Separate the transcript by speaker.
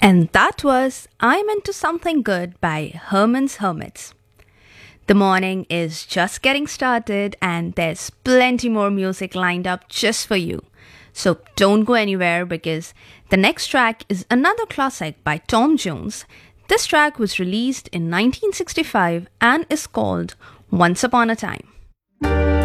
Speaker 1: And that was I'm Into Something Good by Herman's Hermits. The morning is just getting started, and there's plenty more music lined up just for you. So don't go anywhere because the next track is another classic by Tom Jones. This track was released in 1965 and is called Once Upon a Time.